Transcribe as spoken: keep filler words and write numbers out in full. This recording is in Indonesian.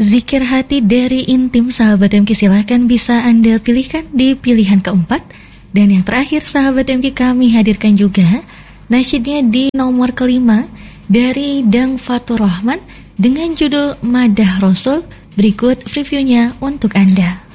Zikir hati dari Intim, sahabat M K, silahkan bisa Anda pilihkan di pilihan keempat. Dan yang terakhir, sahabat M K, kami hadirkan juga nasyidnya di nomor kelima dari Dang Fatur Rahman dengan judul Madah Rasul. Berikut reviewnya untuk Anda.